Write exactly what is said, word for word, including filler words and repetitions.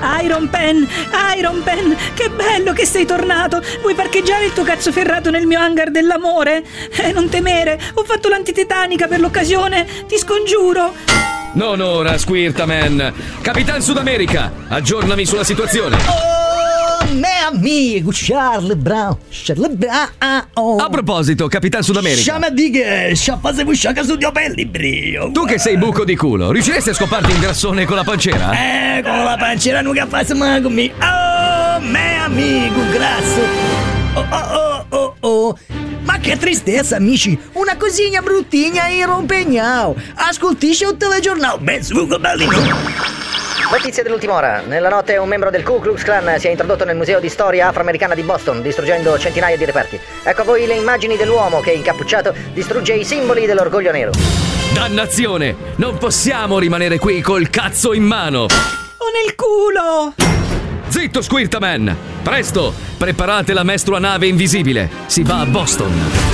Iron Pen, Iron Pen, che bello che sei tornato. Vuoi parcheggiare il tuo cazzo ferrato nel mio hangar dell'amore? Eh, non temere, ho fatto l'antitetanica per l'occasione, ti scongiuro. Non ora, Squirtaman. Capitan Sudamerica, aggiornami sulla situazione. Oh, mio amico Charlie Brown, Charlie Brown. Oh. A proposito, Capitan Sudamerica, Sciama di che, sciappase busciaca su dio belli brio. tu che sei buco di culo, riusciresti a scoparti un grassone con la pancera? Eh, con la pancera non che fai mai con me. Oh, mio amico, grazie. Oh, oh, oh, oh, oh. Ma che tristezza, amici! Una cosigna bruttina in rompegnao! Ascoltisci un telegiornale, ben sugo bellino! Notizie dell'ultima ora. Nella notte un membro del Ku Klux Klan si è introdotto nel Museo di Storia Afroamericana di Boston, distruggendo centinaia di reperti. Ecco a voi le immagini dell'uomo che, incappucciato, distrugge i simboli dell'orgoglio nero. Dannazione! Non possiamo rimanere qui col cazzo in mano! Ho nel culo! Zitto, Squirtaman! Presto, preparate la mestrua nave invisibile. Si va a Boston.